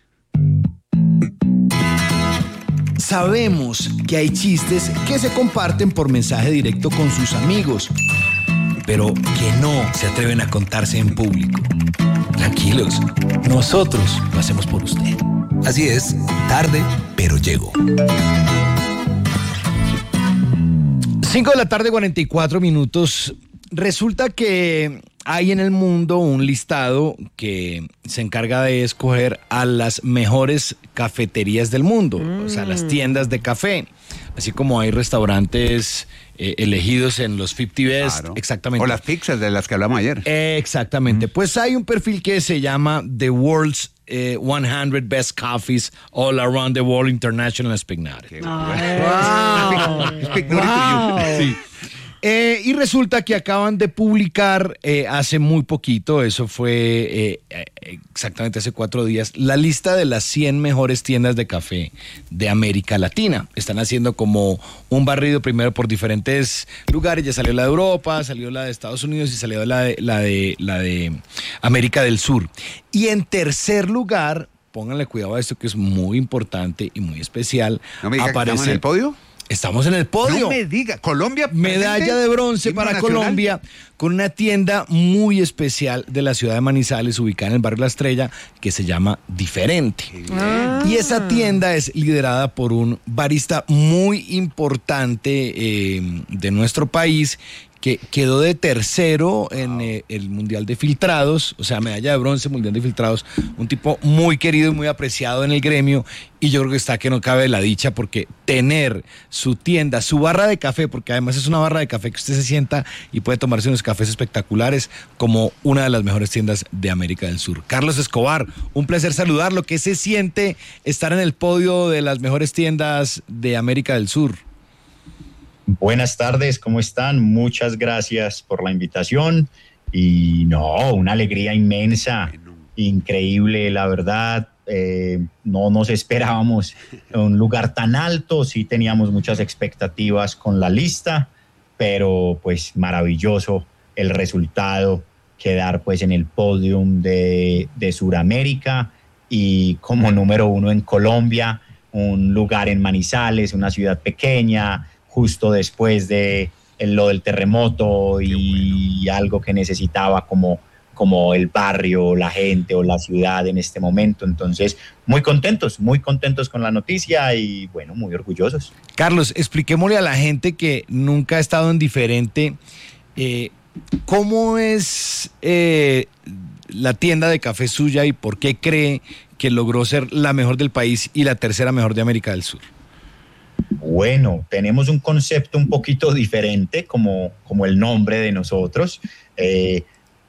Sabemos que hay chistes que se comparten por mensaje directo con sus amigos, pero que no se atreven a contarse en público. Tranquilos, nosotros lo hacemos por usted. Así es, Tarde Pero Llego. cinco de la tarde, cuarenta y cuatro minutos. Resulta que hay en el mundo un listado que se encarga de escoger a las mejores cafeterías del mundo, mm. o sea, las tiendas de café. Así como hay restaurantes eh, elegidos en los cincuenta Best, Claro. exactamente. O las pizzas de las que hablamos ayer. Eh, exactamente. Mm. Pues hay un perfil que se llama The World's eh, cien Best Coffees All Around the World International Speak Narrative. Wow. Speak wow. Sí. Eh, y resulta que acaban de publicar eh, hace muy poquito, eso fue eh, exactamente hace cuatro días, la lista de las cien mejores tiendas de café de América Latina. Están haciendo como un barrido primero por diferentes lugares, ya salió la de Europa, salió la de Estados Unidos y salió la de, la de, la de América del Sur. Y en tercer lugar, pónganle cuidado a esto que es muy importante y muy especial, ¿No me diga aparece... que estamos en el podio? Estamos en el podio. No me diga, Colombia. Medalla presente, de bronce himno para nacional. Colombia, con una tienda muy especial de la ciudad de Manizales, ubicada en el barrio La Estrella, que se llama Diferente. Ah. Y esa tienda es liderada por un barista muy importante eh, de nuestro país, que quedó de tercero en eh, el Mundial de Filtrados, o sea, medalla de bronce, Mundial de Filtrados, un tipo muy querido y muy apreciado en el gremio, y yo creo que está que no cabe la dicha, porque tener su tienda, su barra de café, porque además es una barra de café que usted se sienta y puede tomarse unos cafés espectaculares, como una de las mejores tiendas de América del Sur. Carlos Escobar, un placer saludarlo. ¿Qué se siente estar en el podio de las mejores tiendas de América del Sur? Buenas tardes, ¿cómo están? Muchas gracias por la invitación y no, una alegría inmensa, increíble, la verdad. Eh, no nos esperábamos un lugar tan alto, sí teníamos muchas expectativas con la lista, pero pues maravilloso el resultado, quedar pues en el podium de, de Sudamérica y como número uno en Colombia, un lugar en Manizales, una ciudad pequeña, justo después de lo del terremoto y bueno. algo que necesitaba como, como el barrio, la gente o la ciudad en este momento. Entonces, muy contentos, muy contentos con la noticia y bueno, muy orgullosos. Carlos, expliquémosle a la gente que nunca ha estado en Diferente, eh, ¿cómo es eh, la tienda de café suya y por qué cree que logró ser la mejor del país y la tercera mejor de América del Sur? Bueno, tenemos un concepto un poquito diferente, como, como el nombre de nosotros. Eh,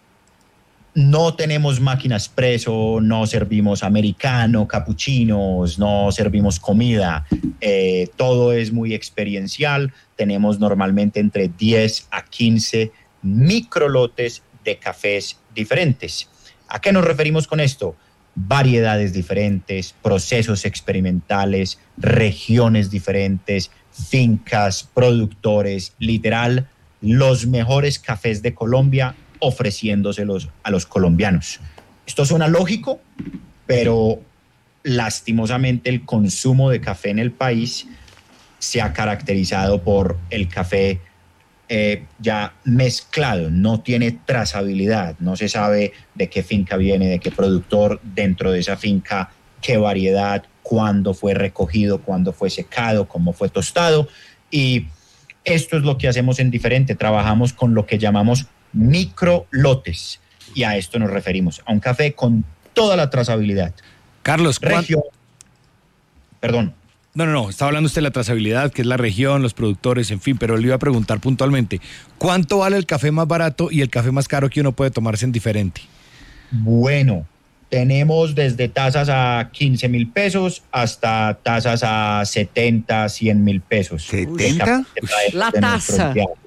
no tenemos máquina expreso, no servimos americano, capuchinos, no servimos comida. Eh, todo es muy experiencial. Tenemos normalmente entre diez a quince microlotes de cafés diferentes. ¿A qué nos referimos con esto? Variedades diferentes, procesos experimentales, regiones diferentes, fincas, productores, literal, los mejores cafés de Colombia ofreciéndoselos a los colombianos. Esto suena lógico, pero lastimosamente el consumo de café en el país se ha caracterizado por el café Eh, ya mezclado, no tiene trazabilidad, no se sabe de qué finca viene, de qué productor dentro de esa finca, qué variedad, cuándo fue recogido, cuándo fue secado, cómo fue tostado. Y esto es lo que hacemos en Diferente, trabajamos con lo que llamamos microlotes y a esto nos referimos, a un café con toda la trazabilidad. Carlos, región, perdón. No, no, no, estaba hablando usted de la trazabilidad, que es la región, los productores, en fin, pero le iba a preguntar puntualmente, ¿cuánto vale el café más barato y el café más caro que uno puede tomarse en Diferente? Bueno, tenemos desde tasas a quince mil pesos hasta tasas a setenta, cien mil pesos. ¿setenta? La taza.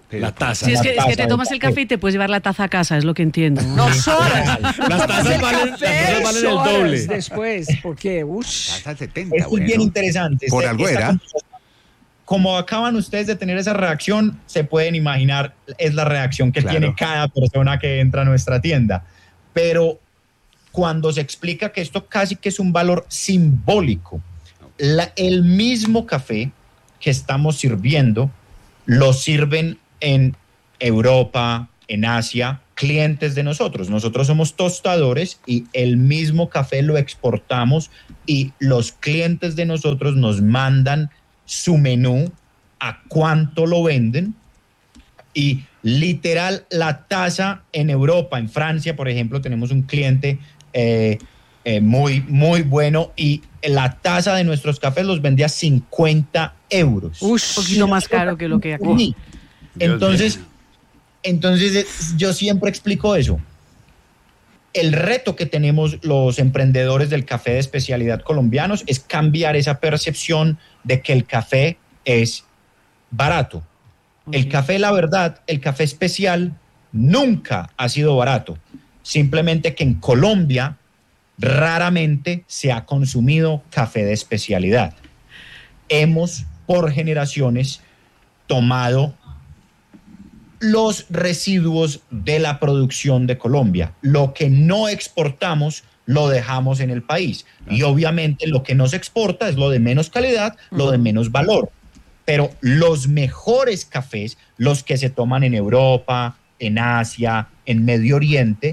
La taza. Sí, es La que, es taza que te de tomas el café y te puedes llevar la taza a casa, es lo que entiendo. No horas. Las tazas valen, las tazas valen el doble. Después, porque, uff. Taza setenta, Esto bueno. es bien interesante. Por Este- algo esta era. conversación, como acaban ustedes de tener esa reacción, se pueden imaginar, es la reacción que Claro. tiene cada persona que entra a nuestra tienda. Pero cuando se explica que esto casi que es un valor simbólico, la- el mismo café que estamos sirviendo, lo sirven en Europa, en Asia, clientes de nosotros. Nosotros somos tostadores y el mismo café lo exportamos y los clientes de nosotros nos mandan su menú, a cuánto lo venden y literal la tasa en Europa, en Francia, por ejemplo, tenemos un cliente eh, eh, muy, muy bueno y la tasa de nuestros cafés los vendía a cincuenta euros. Un poquito más caro que lo que aquí. Sí. Entonces, entonces eh, yo siempre explico eso. El reto que tenemos los emprendedores del café de especialidad colombianos es cambiar esa percepción de que el café es barato. El café, la verdad, el café especial nunca ha sido barato. Simplemente que en Colombia raramente se ha consumido café de especialidad. Hemos por generaciones tomado los residuos de la producción de Colombia. Lo que no exportamos lo dejamos en el país. Y obviamente lo que no se exporta es lo de menos calidad, lo de menos valor. Pero los mejores cafés, los que se toman en Europa, en Asia, en Medio Oriente,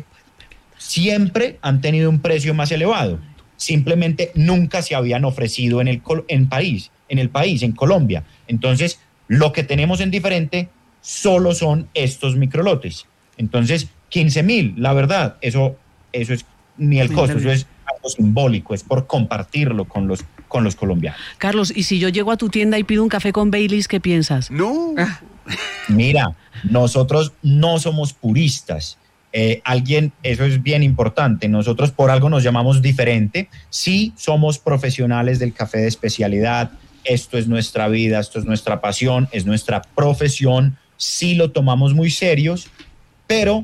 siempre han tenido un precio más elevado. Simplemente nunca se habían ofrecido en el, col- en país, en el país, en Colombia. Entonces, lo que tenemos en diferente solo son estos microlotes. Entonces, quince mil, la verdad, eso, eso es ni el costo, eso es algo simbólico, es por compartirlo con los, con los colombianos. Carlos, y si yo llego a tu tienda y pido un café con Baileys, ¿qué piensas? No. Mira, nosotros no somos puristas. Eh, alguien, eso es bien importante, nosotros por algo nos llamamos diferente. Sí somos profesionales del café de especialidad, esto es nuestra vida, esto es nuestra pasión, es nuestra profesión, sí lo tomamos muy serios, pero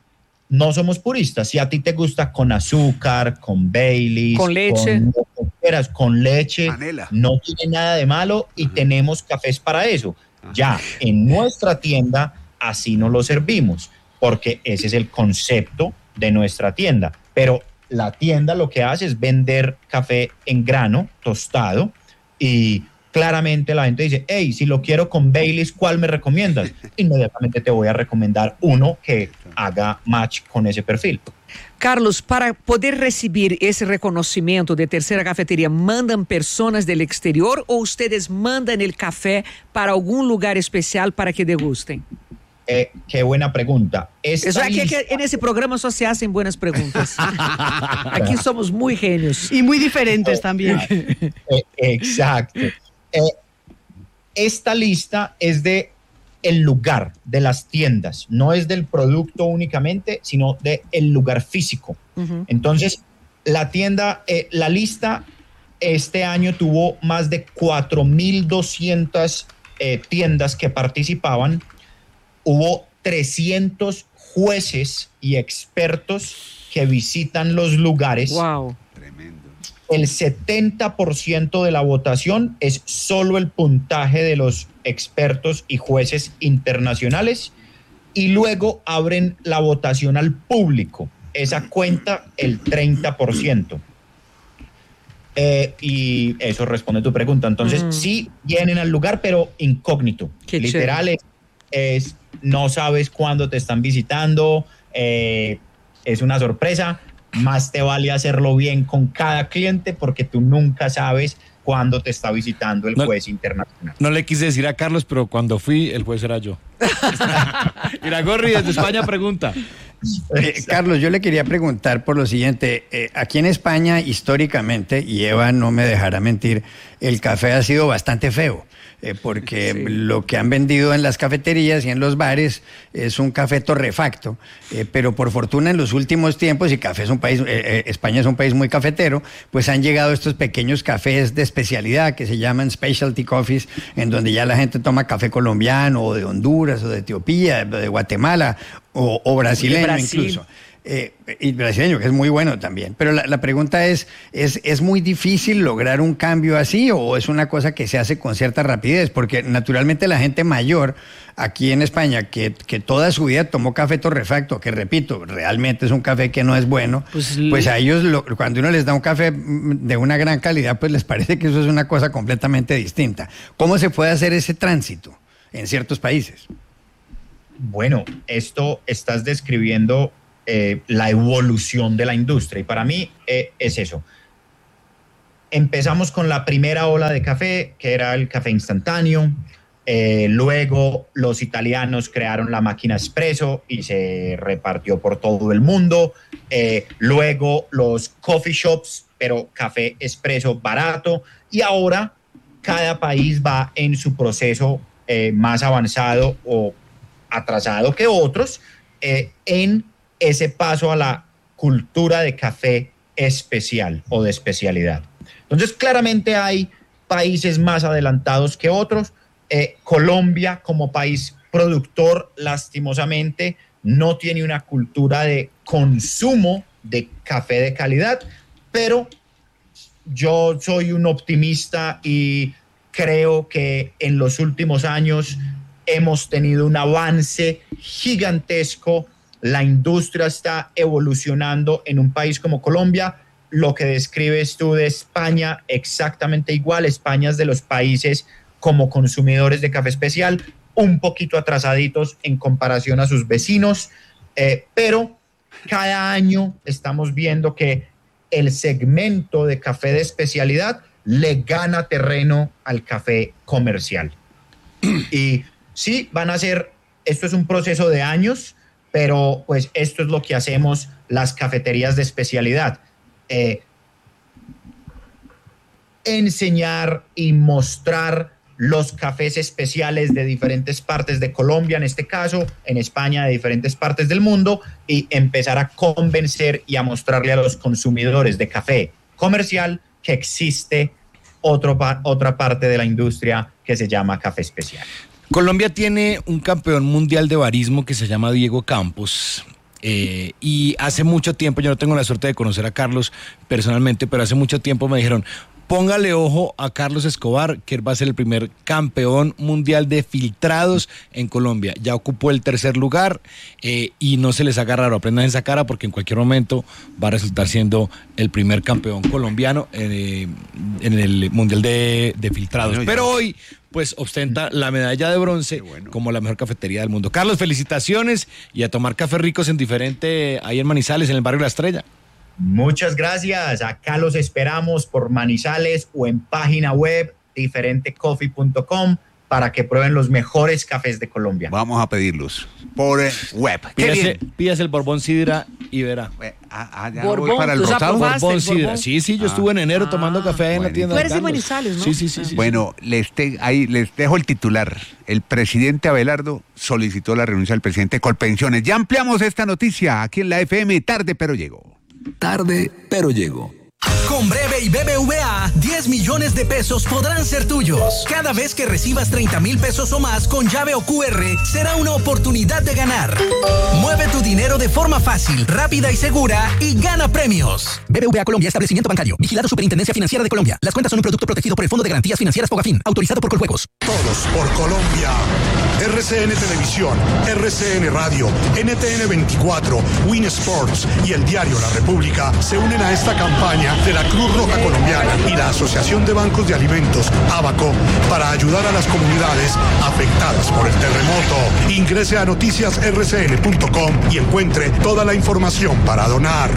no somos puristas. Si a ti te gusta con azúcar, con Baileys, Con leche. con, lo que quieras, con leche, Panela. no tiene nada de malo y tenemos cafés para eso. Ya en nuestra tienda así no lo servimos, porque ese es el concepto de nuestra tienda. Pero la tienda lo que hace es vender café en grano, tostado, y claramente la gente dice, hey, si lo quiero con Baileys, ¿cuál me recomiendas? Inmediatamente te voy a recomendar uno que haga match con ese perfil. Carlos, para poder recibir esse reconhecimento de terceira cafeteria, mandam personas del exterior ou ustedes mandam el café para algum lugar especial para que degustem? Eh, qué buena pregunta. Esta Eso aquí, lista- aquí en ese programa só se hacen buenas preguntas. Aquí somos muy genios. Y muy diferentes también. Eh, exacto. Eh, esta lista es de el lugar, de las tiendas, no es del producto únicamente, sino de el lugar físico. Entonces, la tienda, eh, la lista este año tuvo más de cuatro mil doscientas eh, tiendas que participaban. Hubo trescientos jueces y expertos que visitan los lugares. Wow. El setenta por ciento de la votación es solo el puntaje de los expertos y jueces internacionales y luego abren la votación al público. Esa cuenta el treinta por ciento. Eh, y eso responde a tu pregunta. Entonces, Mm. sí vienen al lugar, pero incógnito. Qué Literal es, es no sabes cuándo te están visitando, eh, es una sorpresa. Más te vale hacerlo bien con cada cliente porque tú nunca sabes cuándo te está visitando el No- juez internacional. No le quise decir a Carlos, pero cuando fui, el juez era yo. Iragorri desde España pregunta. Eh, Carlos, yo le quería preguntar por lo siguiente. Eh, aquí en España, históricamente, y Eva no me dejará mentir, el café ha sido bastante feo. Eh, porque sí. Lo que han vendido en las cafeterías y en los bares es un café torrefacto, eh, pero por fortuna en los últimos tiempos, y café es un país, eh, eh, España es un país muy cafetero, pues han llegado estos pequeños cafés de especialidad que se llaman specialty coffees, en donde ya la gente toma café colombiano o de Honduras o de Etiopía, de Guatemala o, o brasileño Brasil. incluso. Eh, y brasileño, que es muy bueno también. Pero la, la pregunta es, es, ¿es muy difícil lograr un cambio así o es una cosa que se hace con cierta rapidez? Porque naturalmente la gente mayor aquí en España, que, que toda su vida tomó café torrefacto, que repito, realmente es un café que no es bueno, pues, pues a ellos lo, cuando uno les da un café de una gran calidad, pues les parece que eso es una cosa completamente distinta. ¿Cómo se puede hacer ese tránsito en ciertos países? Bueno, esto estás describiendo Eh, la evolución de la industria y para mí eh, es eso. Empezamos con la primera ola de café, que era el café instantáneo, eh, luego los italianos crearon la máquina espresso y se repartió por todo el mundo, eh, luego los coffee shops, pero café espresso barato, y ahora cada país va en su proceso eh, más avanzado o atrasado que otros eh, en ese paso a la cultura de café especial o de especialidad. Entonces, claramente hay países más adelantados que otros. Eh, Colombia, como país productor, lastimosamente, no tiene una cultura de consumo de café de calidad, pero yo soy un optimista y creo que en los últimos años hemos tenido un avance gigantesco. La industria está evolucionando en un país como Colombia. Lo que describes tú de España, exactamente igual. España es de los países como consumidores de café especial, un poquito atrasaditos en comparación a sus vecinos, eh, pero cada año estamos viendo que el segmento de café de especialidad le gana terreno al café comercial. Y sí, van a ser, esto es un proceso de años, pero pues esto es lo que hacemos las cafeterías de especialidad. Eh, enseñar y mostrar los cafés especiales de diferentes partes de Colombia, en este caso, en España, de diferentes partes del mundo, y empezar a convencer y a mostrarle a los consumidores de café comercial que existe otro, otra parte de la industria que se llama café especial. Colombia tiene un campeón mundial de barismo que se llama Diego Campos. Eh, y hace mucho tiempo, yo no tengo la suerte de conocer a Carlos personalmente, pero hace mucho tiempo me dijeron, póngale ojo a Carlos Escobar, que él va a ser el primer campeón mundial de filtrados en Colombia. Ya ocupó el tercer lugar eh, y no se les haga raro, aprendan esa cara porque en cualquier momento va a resultar siendo el primer campeón colombiano eh, en el mundial de, de filtrados. Bueno, pero hoy pues ostenta la medalla de bronce bueno. como la mejor cafetería del mundo. Carlos, felicitaciones y a tomar cafés ricos en diferente, ahí en Manizales, en el barrio La Estrella. Muchas gracias. Acá los esperamos por Manizales o en página web diferente coffee punto com para que prueben los mejores cafés de Colombia. Vamos a pedirlos por web. Pídase, pídase el Borbón Sidra y verá. Ah, ah, ya Borbón, para el rosado. Borbón Sidra. Sí, sí, yo ah. estuve en enero tomando café ah, en la tienda. Tú eres de Manizales, ¿no? Sí, sí, sí. sí bueno, sí. Les, te, ahí les dejo el titular. El presidente Abelardo solicitó la renuncia del presidente Colpensiones. Ya ampliamos esta noticia aquí en la F M. Tarde, pero llegó. Tarde, pero llego. Con Breve y B B V A, diez millones de pesos podrán ser tuyos. Cada vez que recibas treinta mil pesos o más con llave o Q R, será una oportunidad de ganar. Mueve tu dinero de forma fácil, rápida y segura y gana premios. B B V A Colombia, establecimiento bancario. Vigilado Superintendencia Financiera de Colombia. Las cuentas son un producto protegido por el Fondo de Garantías Financieras Fogafín, autorizado por Coljuegos. Todos por Colombia. R C N Televisión, R C N Radio, N T N veinticuatro, Win Sports y el diario La República se unen a esta campaña de la Cruz Roja Colombiana y la Asociación de Bancos de Alimentos, ABACO, para ayudar a las comunidades afectadas por el terremoto. Ingrese a noticias r c n punto com y encuentre toda la información para donar.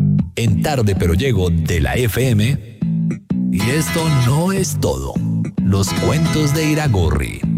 En Tarde pero llego de la F M. Y esto no es todo. Los cuentos de Iragorri.